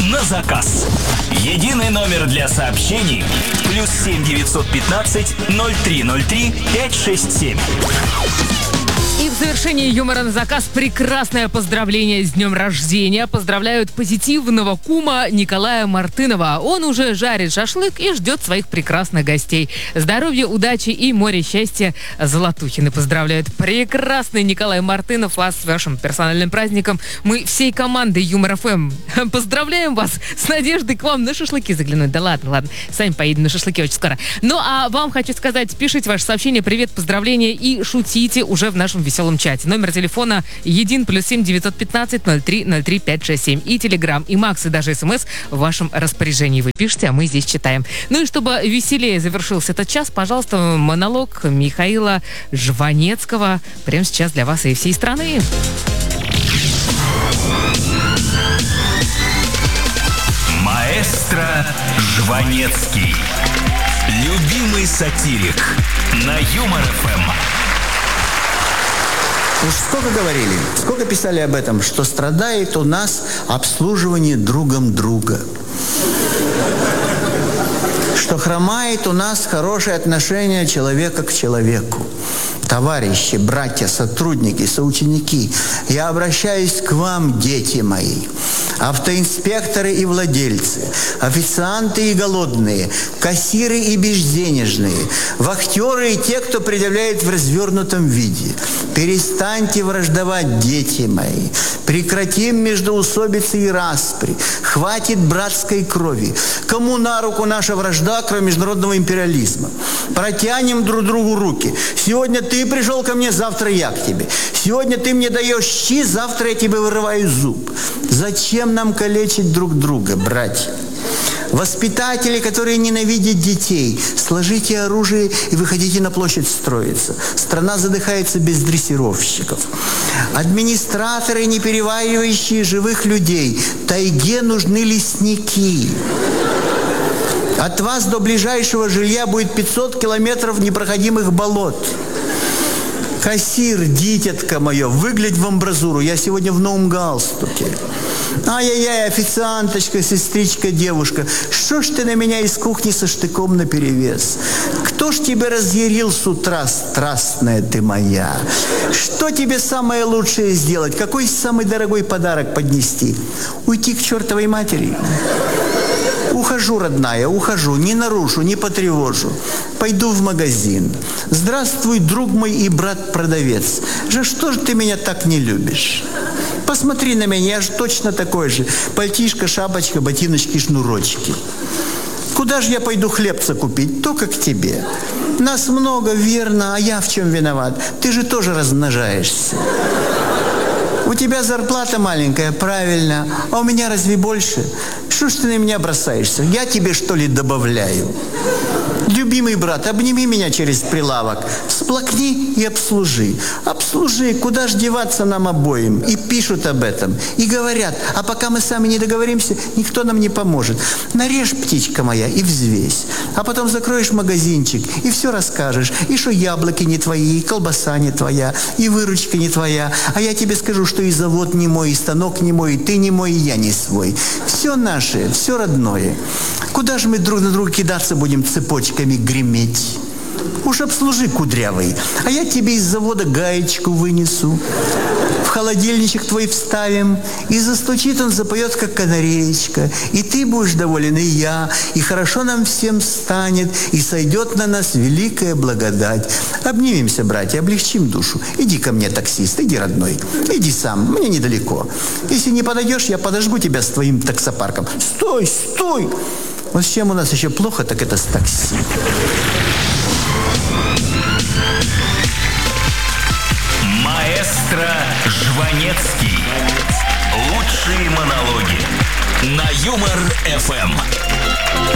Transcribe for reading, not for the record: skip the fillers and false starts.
на заказ. Единый номер для сообщений +7 915 0303 567. И в завершении юмора на заказ прекрасное поздравление с днем рождения. Поздравляют позитивного кума Николая Мартынова. Он уже жарит шашлык и ждет своих прекрасных гостей. Здоровья, удачи и море счастья Золотухины поздравляют. Прекрасный Николай Мартынов, вас с вашим персональным праздником. Мы всей командой Юмор ФМ поздравляем вас с надеждой к вам на шашлыки заглянуть. Да ладно, сами поедем на шашлыки очень скоро. Ну а вам хочу сказать, пишите ваше сообщение, привет, поздравления и шутите уже в нашем веселом чате. Номер телефона един +7 915 0303 567. И Телеграм, и Макс, и даже СМС в вашем распоряжении. Вы пишете, а мы здесь читаем. Ну и чтобы веселее завершился этот час, пожалуйста, монолог Михаила Жванецкого прямо сейчас для вас и всей страны. Маэстро Жванецкий. Любимый сатирик на Юмор ФМ. Уж сколько говорили, сколько писали об этом, что страдает у нас обслуживание другом друга. Что хромает у нас хорошее отношение человека к человеку. Товарищи, братья, сотрудники, соученики, я обращаюсь к вам, дети мои. Автоинспекторы и владельцы, официанты и голодные, кассиры и безденежные, вахтеры и те, кто предъявляет в развернутом виде. Перестаньте враждовать, дети мои. Прекратим междоусобицы и распри. Хватит братской крови. Кому на руку наша вражда, кроме международного империализма? Протянем друг другу руки. Сегодня ты пришел ко мне, завтра я к тебе. Сегодня ты мне даешь щи, завтра я тебе вырываю зуб. Зачем нам калечить друг друга, братья? Воспитатели, которые ненавидят детей, сложите оружие и выходите на площадь строиться. Страна задыхается без дрессировщиков. Администраторы, не переваривающие живых людей. Тайге нужны лесники. От вас до ближайшего жилья будет 500 километров непроходимых болот. Кассир, дитятка мое, выглядь в амбразуру. Я сегодня в новом галстуке. Ай-яй-яй, официанточка, сестричка, девушка. Что ж ты на меня из кухни со штыком наперевес? Кто ж тебя разъярил с утра, страстная ты моя? Что тебе самое лучшее сделать? Какой самый дорогой подарок поднести? Уйти к чертовой матери? Ухожу, родная, ухожу, не нарушу, не потревожу. Пойду в магазин. Здравствуй, друг мой и брат-продавец. Что ж ты меня так не любишь? Посмотри на меня, я же точно такой же. Пальтишко, шапочка, ботиночки, шнурочки. Куда же я пойду хлебца купить? Только к тебе. Нас много, верно, а я в чем виноват? Ты же тоже размножаешься. У тебя зарплата маленькая, правильно. А у меня разве больше? Что ж ты на меня бросаешься? Я тебе, что ли, добавляю? Любимый брат, обними меня через прилавок. Всплакни и обслужи. Обслужи, куда ж деваться нам обоим? И пишут об этом. И говорят, а пока мы сами не договоримся, никто нам не поможет. Нарежь, птичка моя, и взвесь. А потом закроешь магазинчик, и все расскажешь. И что яблоки не твои, и колбаса не твоя, и выручка не твоя. А я тебе скажу, что и завод не мой, и станок не мой, и ты не мой, и я не свой. Все наше, все родное. Куда же мы друг на друга кидаться будем, цепочками греметь? Уж обслужи, кудрявый, а я тебе из завода гаечку вынесу. В холодильничек твой вставим, и застучит он, запоет, как канареечка. И ты будешь доволен, и я, и хорошо нам всем станет, и сойдет на нас великая благодать. Обнимемся, братья, облегчим душу. Иди ко мне, таксист, иди, родной. Иди сам, мне недалеко. Если не подойдешь, я подожгу тебя с твоим таксопарком. Стой, стой! Вот с чем у нас еще плохо, так это с такси. Маэстро Жванецкий. Лучшие монологи на Юмор ФМ.